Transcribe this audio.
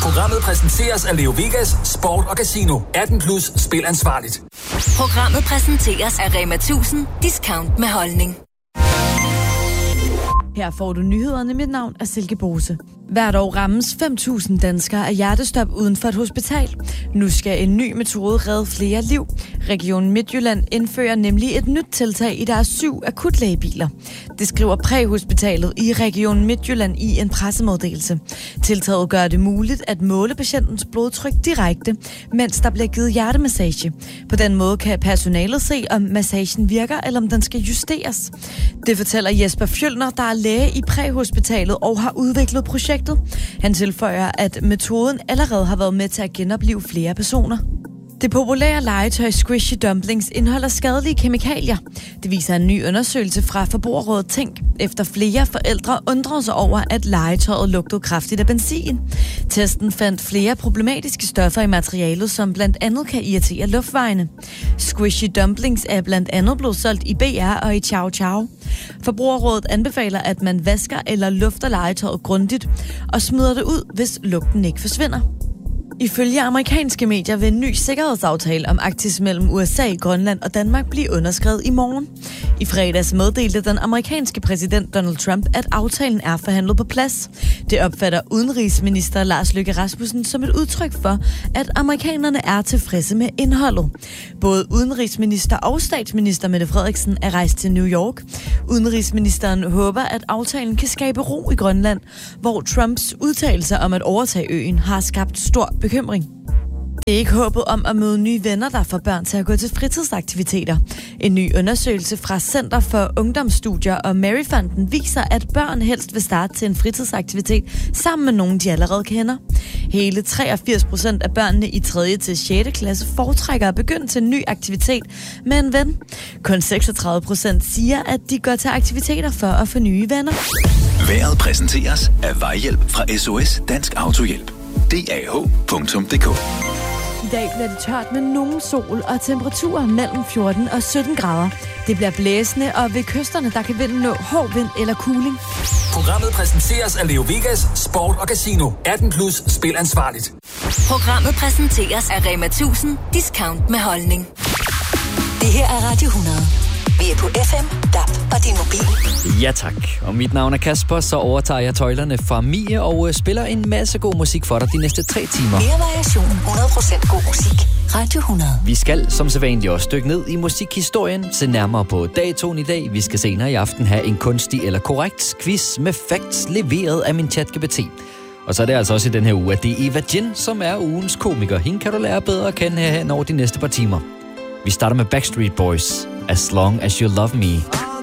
Programmet præsenteres af Leo Vegas, Sport og Casino. 18+ spil ansvarligt. Programmet præsenteres af Rema 1000 Discount med holdning. Her får du nyhederne. Mit navn er Silke Bose. Hvert år rammes 5.000 danskere af hjertestop uden for et hospital. Nu skal en ny metode redde flere liv. Region Midtjylland indfører nemlig et nyt tiltag i deres 7 akutlægebiler. Det skriver Præhospitalet i Region Midtjylland i en pressemeddelelse. Tiltaget gør det muligt at måle patientens blodtryk direkte, mens der bliver givet hjertemassage. På den måde kan personalet se, om massagen virker, eller om den skal justeres. Det fortæller Jesper Fjølner, der er læge i Præhospitalet og har udviklet projektet. Han tilføjer, at metoden allerede har været med til at genoplive flere personer. Det populære legetøj Squishy Dumplings indeholder skadelige kemikalier. Det viser en ny undersøgelse fra Forbrugerrådet Tænk, efter flere forældre undrede sig over, at legetøjet lugtede kraftigt af benzin. Testen fandt flere problematiske stoffer i materialet, som blandt andet kan irritere luftvejene. Squishy Dumplings er blandt andet blevet solgt i BR og i Chow Chow. Forbrugerrådet anbefaler, at man vasker eller lufter legetøjet grundigt og smider det ud, hvis lugten ikke forsvinder. Ifølge amerikanske medier vil en ny sikkerhedsaftale om Arktis mellem USA, Grønland og Danmark blive underskrevet i morgen. I fredags meddelte den amerikanske præsident Donald Trump, at aftalen er forhandlet på plads. Det opfatter udenrigsminister Lars Løkke Rasmussen som et udtryk for, at amerikanerne er tilfredse med indholdet. Både udenrigsminister og statsminister Mette Frederiksen er rejst til New York. Udenrigsministeren håber, at aftalen kan skabe ro i Grønland, hvor Trumps udtalelser om at overtage øen har skabt stor bekymring. Det er ikke håbet om at møde nye venner, der får børn til at gå til fritidsaktiviteter. En ny undersøgelse fra Center for Ungdomsstudier og Maryfonden viser, at børn helst vil starte til en fritidsaktivitet sammen med nogen, de allerede kender. Hele 83% af børnene i 3. til 6. klasse foretrækker at begynde til en ny aktivitet med en ven. Kun 36% siger, at de går til aktiviteter for at få nye venner. Vejret præsenteres af Vejhjælp fra SOS Dansk Autohjælp. DAH.dk. I dag bliver det tørt med nogen sol og temperaturer mellem 14 og 17 grader. Det bliver blæsende, og ved kysterne der kan vinden nå hård vind eller kuling. Programmet præsenteres af Leo Vegas, Sport og Casino. 18+ spil ansvarligt. Programmet præsenteres af Rema 1000 Discount med holdning. Det her er Radio 100. Vi er på FM, DAB og din mobil. Ja tak, og mit navn er Kasper, så overtager jeg tøjlerne fra Mie og spiller en masse god musik for dig de næste 3 timer. Mere variation, 100% god musik. Radio 100. Vi skal som sædvanligt også dykke ned i musikhistorien, se nærmere på datoen i dag. Vi skal senere i aften have en kunstig eller korrekt quiz med facts leveret af min ChatGPT. Og så er det altså også i den her uge, at det er Eva Jin, som er ugens komiker. Hende kan du lære bedre at kende her over de næste par timer. Vi starter med Backstreet Boys, As Long As You Love Me.